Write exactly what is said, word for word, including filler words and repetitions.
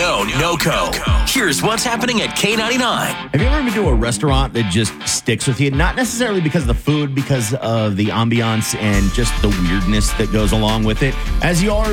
know NOCO. Here's what's happening at K ninety-nine. Have you ever been to a restaurant that just sticks with you? Not necessarily because of the food, because of the ambiance and just the weirdness that goes along with it. As you all